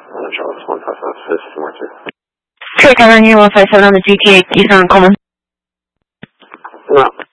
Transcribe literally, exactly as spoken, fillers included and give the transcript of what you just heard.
Charles one five five, this is Mark two. Sure, covering here one five seven on the G T eight Eastern Coleman. No.